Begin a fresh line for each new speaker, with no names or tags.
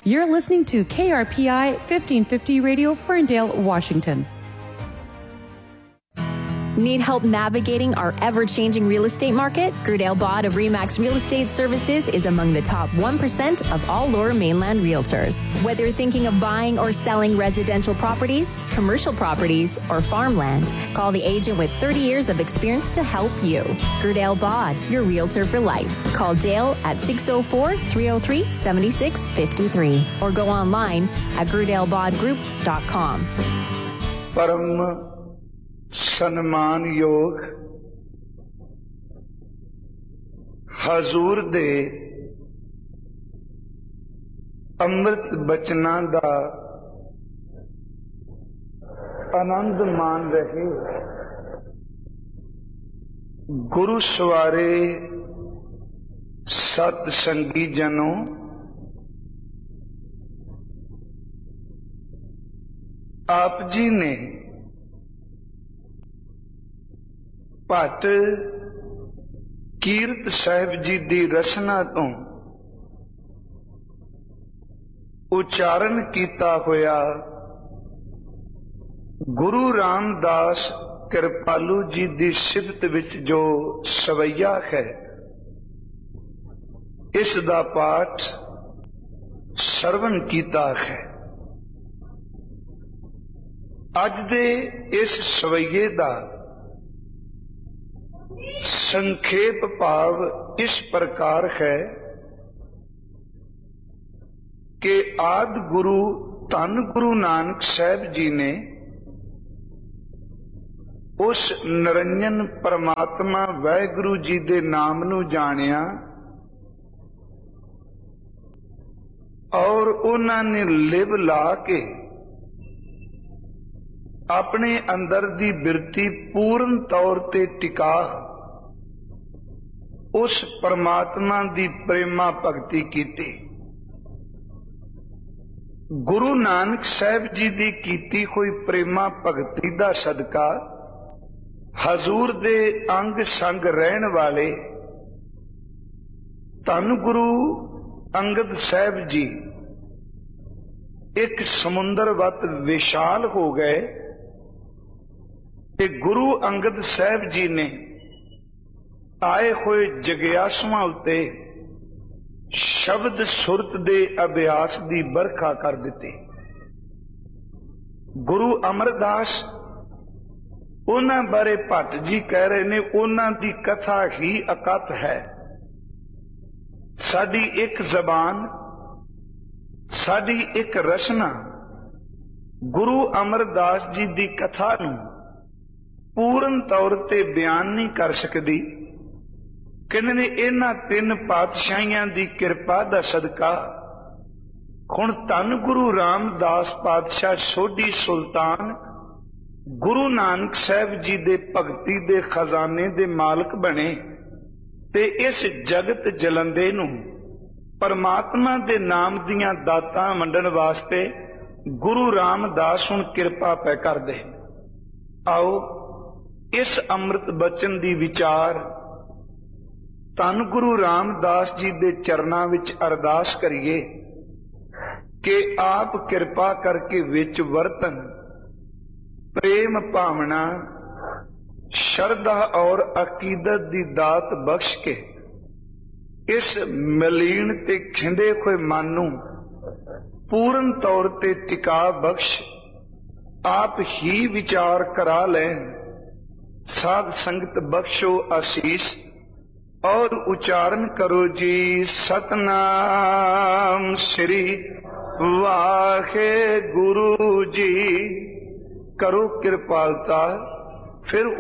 You're listening to KRPI 1550 Radio, Ferndale, Washington.
Need help navigating our ever-changing real estate market? Gerdale Bod of RE/MAX Real Estate Services is among the top 1% of all Lower Mainland realtors. Whether you're thinking of buying or selling residential properties, commercial properties, or farmland, call the agent with 30 years of experience to help you. Gerdale Bod, your realtor for life. Call Dale at 604-303-7653 or go online at gerdalebodgroup.com.
ਸਨਮਾਨ ਯੋਗ ਹਜ਼ੂਰ ਦੇ ਅੰਮ੍ਰਿਤ ਬਚਨਾਂ ਦਾ ਆਨੰਦ ਮਾਣ ਰਹੇ ਗੁਰੂ ਸਵਾਰੇ ਸਤ ਸੰਗੀ ਜਨੋ, ਆਪ ਜੀ ਨੇ ਭੱਟ ਕੀਰਤ ਸਾਹਿਬ ਜੀ ਦੀ ਰਚਨਾ ਤੋਂ ਉਚਾਰਨ ਕੀਤਾ ਹੋਇਆ ਗੁਰੂ ਰਾਮਦਾਸ ਕਿਰਪਾਲੂ ਜੀ ਦੀ ਸਿਫਤ ਵਿੱਚ ਜੋ ਸਵਈਆ ਹੈ, ਇਸ ਦਾ ਪਾਠ ਸਰਵਣ ਕੀਤਾ ਹੈ। ਅੱਜ ਦੇ ਇਸ ਸਵਈਏ ਦਾ संक्षेप भाव इस प्रकार है कि आदि गुरु धन गुरु नानक साहब जी ने उस निरंजन परमात्मा वाहिगुरु जी दे नाम नू जानिया और उन्होंने लिव ला के अपने अंदर दी बिरती पूर्ण तौर ते टिका उस परमात्मा दी प्रेमा भगती कीती। गुरु नानक साहब जी दी कीती हुई प्रेमा भगती दा सदका हजूर दे अंग संग रहन वाले धन गुरु अंगद साहब जी एक समुंदर वत विशाल हो गए ते गुरु अंगद साहब जी ने आए हुए जगियासुआं उत्ते शब्द सुरत दे अभ्यास दी बरखा कर दिती। गुरु अमरदास उन्हां बारे भट्ट जी कह रहे ने, उन्हां दी कथा ही अकथ है। साडी एक जबान, साडी एक रचना गुरु अमरदास जी दी कथा नूं पूर्ण तौर ते बयान नहीं कर सकदी। कहने ने इन्हां तीन पातशाहियां दी किरपा दा सदका हुण धन गुरु रामदास पातशाह सोढी सुल्तान गुरु नानक साहब जी दे भगती दे खजाने दे मालक बने ते इस जगत जलंदे नूं परमात्मा दे नाम दियां दातां वंडण वास्ते गुरु रामदास हुण किरपा पै करदे। आओ इस अमृत बचन दी विचार धन गुरु रामदास जी दे चरनां विच अरदास करिए कि आप किरपा करके विच वरतन, प्रेम भावना शरधा और अकीदत दी दात बख्श के इस मलीन ते खिंडे हुए मन नूं पूर्ण तौर ते टिका बख्श आप ही विचार करा लैन। साध संगत बख्शो आशीष और उच्चारण करो जी सतनाम श्री वाहे गुरु जी। करो कृपालता, फिर